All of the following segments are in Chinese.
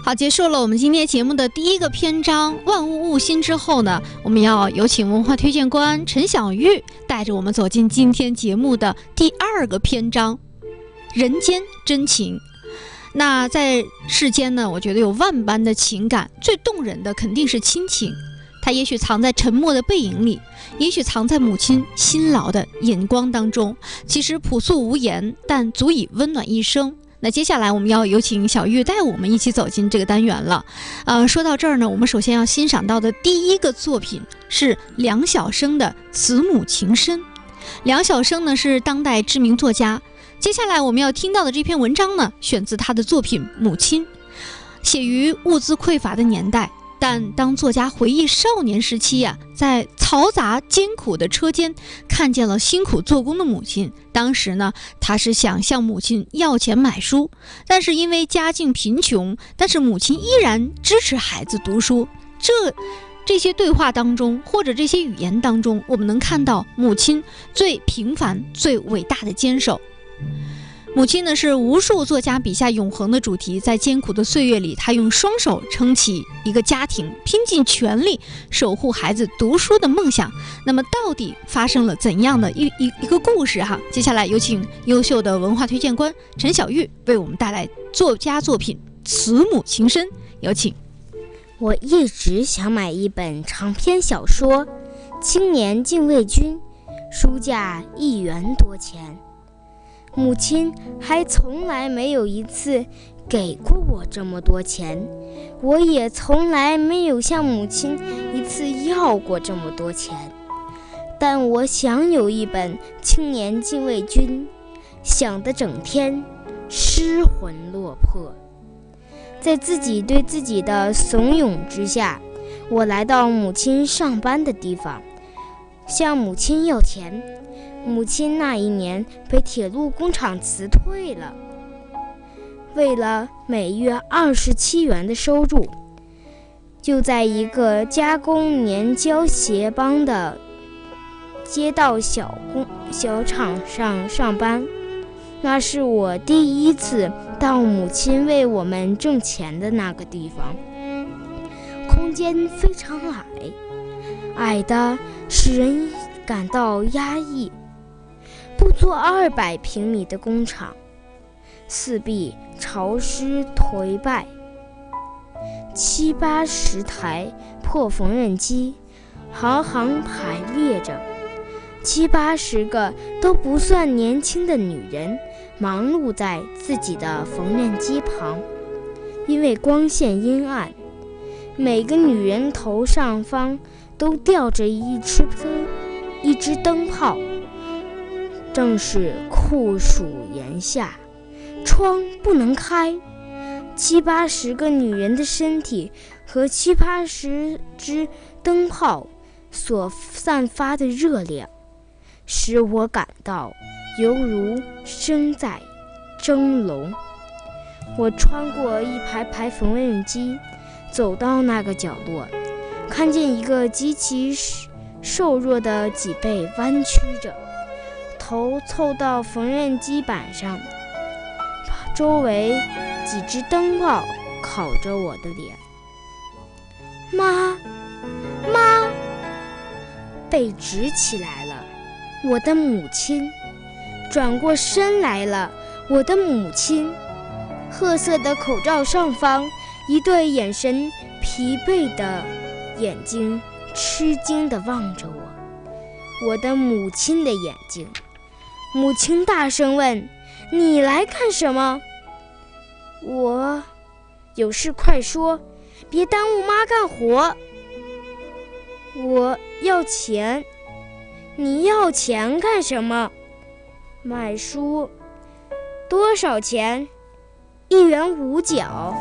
好，结束了我们今天节目的第一个篇章万物悟心之后呢，我们要有请文化推荐官陈小玉带着我们走进今天节目的第二个篇章人间真情。那在世间呢，我觉得有万般的情感，最动人的肯定是亲情，它也许藏在沉默的背影里，也许藏在母亲辛劳的眼光当中，其实朴素无言，但足以温暖一生。那接下来我们要有请小玉带我们一起走进这个单元了。说到这儿呢，我们首先要欣赏到的第一个作品是梁晓声的《慈母情深》。梁晓声呢是当代知名作家，接下来我们要听到的这篇文章呢，选自他的作品《母亲》，写于物资匮乏的年代。但当作家回忆少年时期在嘈杂艰苦的车间看见了辛苦做工的母亲，当时呢，他是想向母亲要钱买书，但是因为家境贫穷，但是母亲依然支持孩子读书。这些对话当中，或者这些语言当中，我们能看到母亲最平凡、最伟大的坚守。母亲呢，是无数作家笔下永恒的主题，在艰苦的岁月里，她用双手撑起一个家庭，拼尽全力守护孩子读书的梦想。那么到底发生了怎样的一个故事哈？接下来有请优秀的文化推荐官陈小玉为我们带来作家作品《慈母情深》，有请。 我一直想买一本长篇小说《青年禁卫军》，书价1元多钱。母亲还从来没有一次给过我这么多钱，我也从来没有向母亲一次要过这么多钱。但我想有一本《青年禁卫军》，想得整天失魂落魄。在自己对自己的怂恿之下，我来到母亲上班的地方，向母亲要钱。母亲那一年被铁路工厂辞退了，为了每月27元的收入，就在一个加工粘胶鞋帮的街道小厂上上班。那是我第一次到母亲为我们挣钱的那个地方，空间非常矮的使人感到压抑。不足200平米的工厂，四壁潮湿颓败，70-80台破缝纫机行行排列着，70-80个都不算年轻的女人忙碌在自己的缝纫机旁。因为光线阴暗，每个女人头上方都吊着一只灯泡。正是酷暑炎夏，窗不能开，70-80个女人的身体和70-80只灯泡所散发的热量，使我感到犹如身在蒸笼。我穿过一排排缝纫机，走到那个角落，看见一个极其瘦弱的脊背弯曲着，头凑到缝纫机板上，周围几只灯泡烤着我的脸。妈，背直起来了，我的母亲；转过身来了，我的母亲。褐色的口罩上方，一对眼神疲惫的眼睛吃惊地望着我，我的母亲的眼睛。母亲大声问：“你来干什么？”我：“有事快说，别耽误妈干活。”我要钱。你要钱干什么？买书。多少钱？1元5角。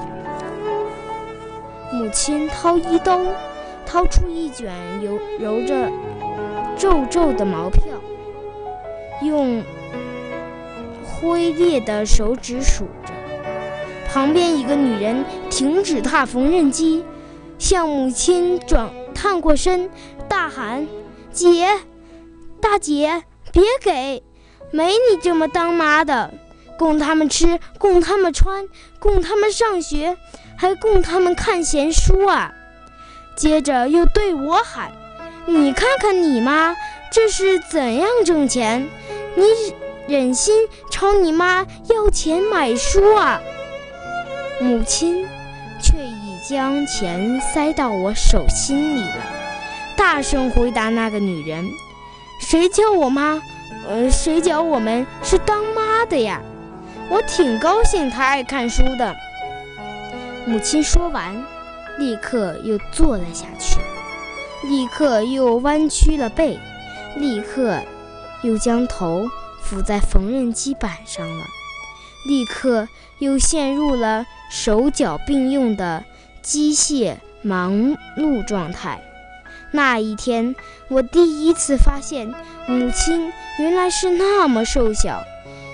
母亲掏衣兜，掏出一卷揉着皱皱的毛票，用灰裂的手指数着。旁边一个女人停止踏缝纫机，向母亲探过身，大喊：“大姐，别给，没你这么当妈的， 供他们吃，供他们穿，供他们上学，还供他们看闲书啊。接着又对我喊，你看看你妈这是怎样挣钱，你忍心朝你妈要钱买书啊？母亲却已将钱塞到我手心里了，大声回答那个女人，谁叫我们是当妈的呀？我挺高兴她爱看书的。母亲说完，立刻又坐了下去，立刻又弯曲了背，立刻又将头伏在缝纫机板上了，立刻又陷入了手脚并用的机械忙碌状态。那一天，我第一次发现母亲原来是那么瘦小。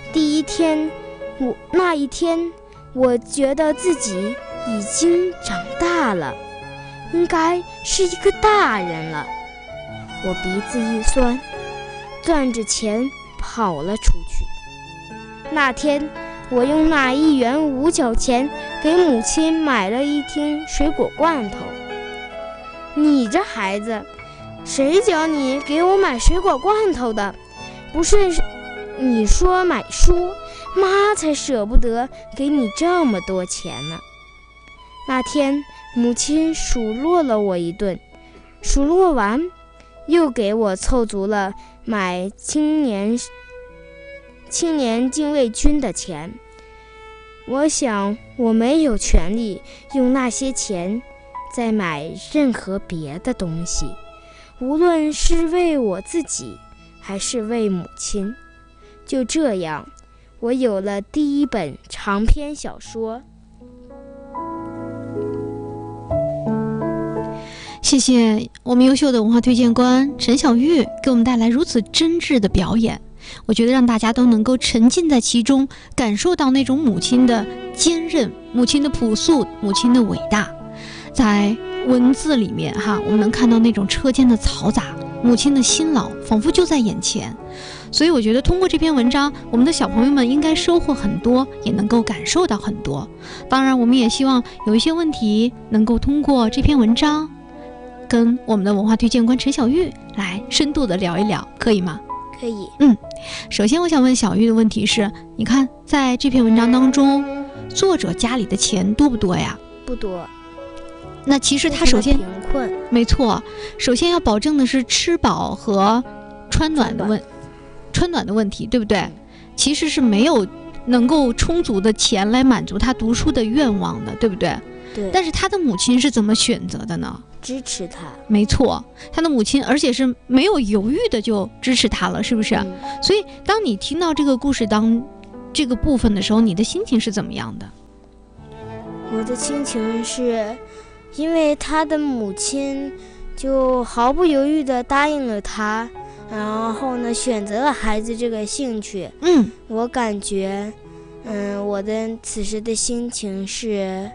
那一天，我觉得自己已经长大了，应该是一个大人了。我鼻子一酸，攥着钱跑了出去。那天，我用那1元5角钱给母亲买了1听水果罐头。你这孩子，谁教你给我买水果罐头的？不是你说买书，妈才舍不得给你这么多钱呢。那天母亲数落了我一顿，数落完又给我凑足了买青年禁卫军的钱。我想我没有权利用那些钱再买任何别的东西，无论是为我自己还是为母亲。就这样，我有了第一本长篇小说。 谢谢我们优秀的文化推荐官陈小玉给我们带来如此真挚的表演，我觉得让大家都能够沉浸在其中，感受到那种母亲的坚韧，母亲的朴素，母亲的伟大。在文字里面我们能看到那种车间的嘈杂，母亲的辛劳仿佛就在眼前。所以我觉得通过这篇文章，我们的小朋友们应该收获很多，也能够感受到很多。当然我们也希望有一些问题能够通过这篇文章跟我们的文化推荐官陈小玉来深度的聊一聊，可以吗？ 可以。 首先我想问小玉的问题是，你看在这篇文章当中，作者家里的钱多不多呀？ 不多。 那其实他首先贫困， 没错，首先要保证的是吃饱和穿暖的问题，对不对？其实是没有能够充足的钱来满足他读书的愿望的，对不对？ 对。 但是他的母亲是怎么选择的呢？ 支持他。 没错，他的母亲而且是没有犹豫的就支持他了，是不是？所以当你听到这个故事这个部分的时候，你的心情是怎么样的？ 我的心情是因为他的母亲就毫不犹豫地答应了他，然后呢选择了孩子这个兴趣。我感觉我的此时的心情是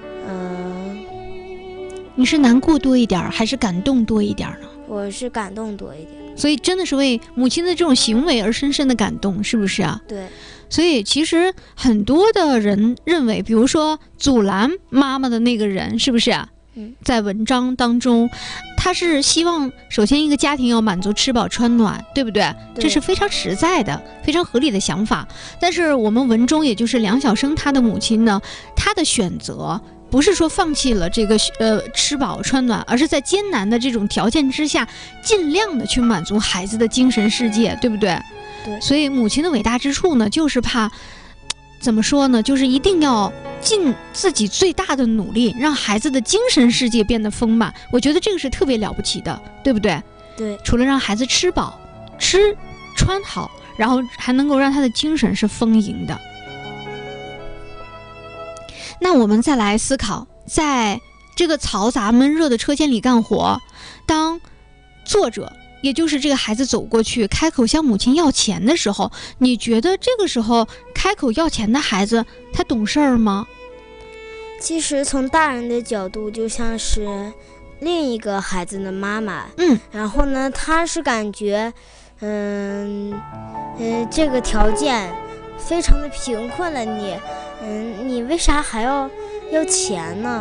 你是难过多一点还是感动多一点呢？ 我是感动多一点。 所以真的是为母亲的这种行为而深深的感动，是不是啊？ 对。 所以其实很多的人认为，比如说阻拦妈妈的那个人，是不是啊？在文章当中他是希望首先一个家庭要满足吃饱穿暖，对不对？这是非常实在的非常合理的想法。但是我们文中也就是梁晓声他的母亲呢，他的选择不是说放弃了这个吃饱穿暖，而是在艰难的这种条件之下尽量的去满足孩子的精神世界，对不对？ 对。 所以母亲的伟大之处呢，就是怕怎么说呢，就是一定要尽自己最大的努力让孩子的精神世界变得丰满。我觉得这个是特别了不起的，对不对？ 对。 除了让孩子吃饱吃穿好，然后还能够让他的精神是丰盈的。那我们再来思考，在这个嘈杂闷热的车间里干活，当作者也就是这个孩子走过去开口向母亲要钱的时候，你觉得这个时候开口要钱的孩子他懂事儿吗？ 其实从大人的角度就像是另一个孩子的妈妈，然后呢他是感觉这个条件非常的贫困了，你为啥还要钱呢？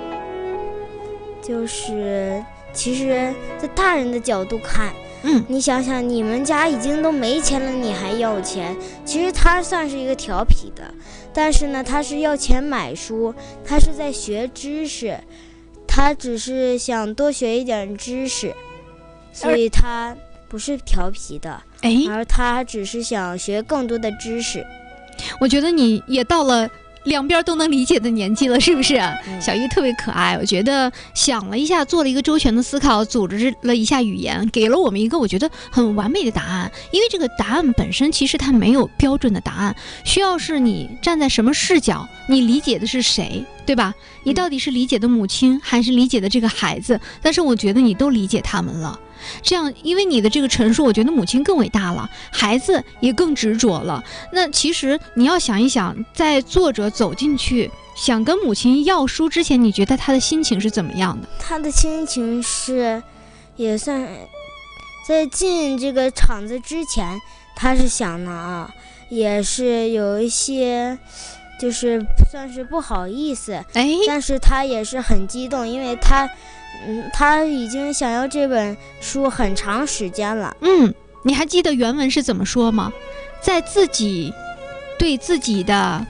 就是其实在大人的角度看，你想想，你们家已经都没钱了，你还要钱，其实他算是一个调皮的，但是呢，他是要钱买书，他是在学知识，他只是想多学一点知识，所以他不是调皮的，而他只是想学更多的知识。 我觉得你也到了两边都能理解的年纪了，是不是？小玉特别可爱，我觉得想了一下，做了一个周全的思考，组织了一下语言，给了我们一个我觉得很完美的答案。因为这个答案本身其实它没有标准的答案，需要是你站在什么视角，你理解的是谁，对吧？你到底是理解的母亲还是理解的这个孩子？但是我觉得你都理解他们了。这样，因为你的这个陈述，我觉得母亲更伟大了，孩子也更执着了。那其实你要想一想，在作者走进去想跟母亲要书之前，你觉得他的心情是怎么样的？ 他的心情是，也算在进这个场子之前，他是想的也是有一些就是算是不好意思，但是他也是很激动，因为他已经想要这本书很长时间了。 你还记得原文是怎么说吗？在自己对自己的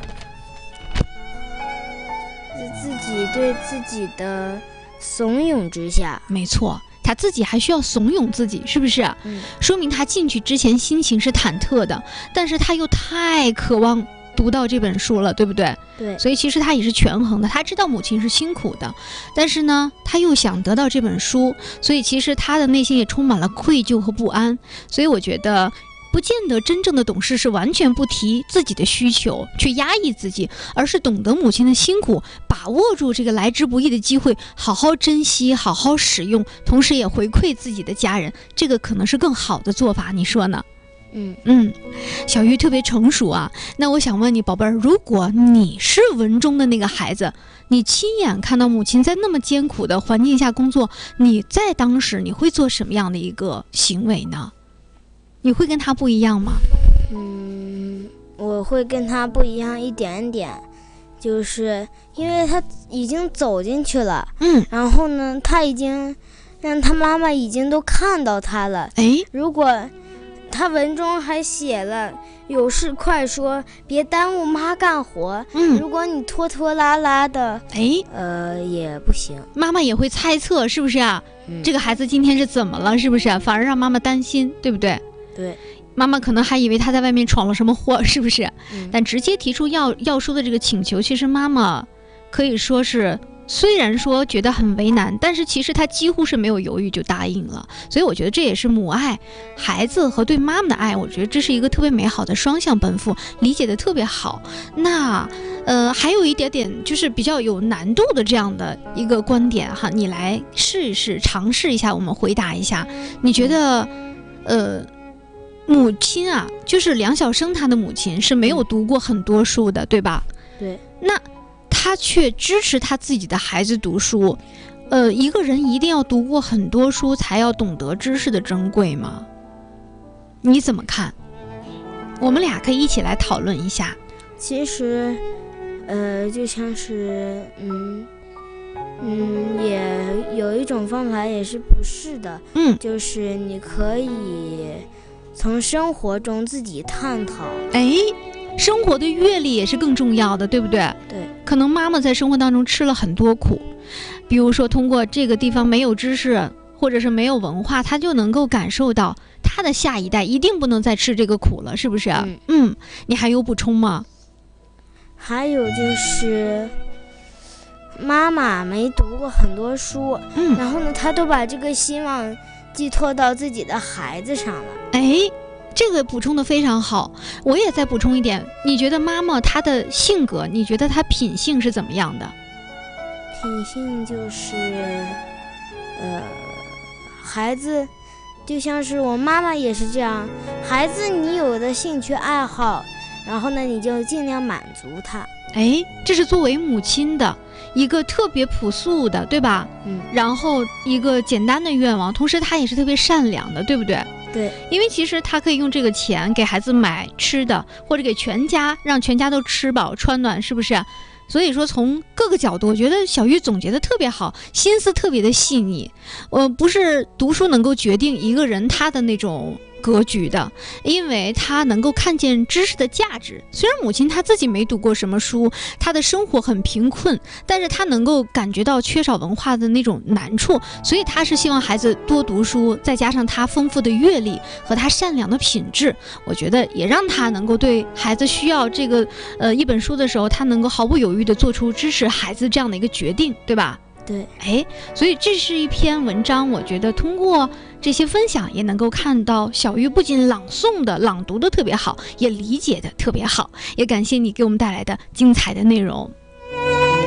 怂恿之下， 没错，他自己还需要怂恿自己，是不是？说明他进去之前心情是忐忑的，但是他又太渴望读到这本书了，对不对？ 对， 所以其实他也是权衡的，他知道母亲是辛苦的，但是呢，他又想得到这本书，所以其实他的内心也充满了愧疚和不安。所以我觉得不见得真正的懂事是完全不提自己的需求，去压抑自己，而是懂得母亲的辛苦，把握住这个来之不易的机会，好好珍惜，好好使用，同时也回馈自己的家人，这个可能是更好的做法，你说呢？小玉特别成熟啊。那我想问你，宝贝儿，如果你是文中的那个孩子，你亲眼看到母亲在那么艰苦的环境下工作，你在当时你会做什么样的一个行为呢？你会跟他不一样吗？ 我会跟他不一样一点点，就是因为他已经走进去了，然后呢，他已经让他妈妈已经都看到他了。如果他文中还写了有事快说，别耽误妈干活。如果你拖拖拉拉的，也不行。 妈妈也会猜测，是不是啊？这个孩子今天是怎么了？是不是？反而让妈妈担心，对不对？ 对。 妈妈可能还以为他在外面闯了什么祸，是不是？但直接提出要书的这个请求，其实妈妈可以说是。虽然说觉得很为难，但是其实他几乎是没有犹豫就答应了，所以我觉得这也是母爱孩子和对妈妈的爱，我觉得这是一个特别美好的双向奔赴，理解的特别好。那还有一点点就是比较有难度的这样的一个观点哈，你来试一试，尝试一下，我们回答一下。你觉得母亲啊，就是梁晓声他的母亲是没有读过很多书的，对吧？ 对。 那他却支持他自己的孩子读书，一个人一定要读过很多书才要懂得知识的珍贵吗？你怎么看？我们俩可以一起来讨论一下。 其实，就像是，也有一种方法也是不是的，就是你可以从生活中自己探讨。 生活的阅历也是更重要的，对不对？ 对。 可能妈妈在生活当中吃了很多苦，比如说通过这个地方没有知识或者是没有文化，她就能够感受到她的下一代一定不能再吃这个苦了，是不是？你还有补充吗？ 还有就是妈妈没读过很多书，然后呢她都把这个希望寄托到自己的孩子上了。 这个补充的非常好，我也再补充一点，你觉得妈妈她的性格，你觉得她品性是怎么样的？ 品性就是，孩子就像是我妈妈也是这样，孩子你有的兴趣爱好，然后呢你就尽量满足他。 这是作为母亲的一个特别朴素的，对吧？然后一个简单的愿望，同时她也是特别善良的，对不对？ 对， 因为其实他可以用这个钱给孩子买吃的，或者给全家让全家都吃饱穿暖，是不是？所以说从各个角度，我觉得小玉总结的特别好，心思特别的细腻。不是读书能够决定一个人他的那种格局的，因为他能够看见知识的价值。虽然母亲她自己没读过什么书，她的生活很贫困，但是她能够感觉到缺少文化的那种难处，所以她是希望孩子多读书，再加上她丰富的阅历和她善良的品质，我觉得也让她能够对孩子需要这个一本书的时候，她能够毫不犹豫地做出支持孩子这样的一个决定，对吧？ 对， 所以这是一篇文章，我觉得通过这些分享也能够看到小玉不仅朗读的特别好，也理解的特别好，也感谢你给我们带来的精彩的内容。